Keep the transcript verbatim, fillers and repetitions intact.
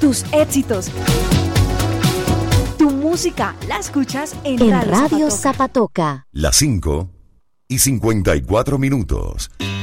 tus éxitos. Tu música la escuchas en, en Radio, Radio Zapatoca. Zapatoca. Las cinco y cincuenta y cuatro minutos.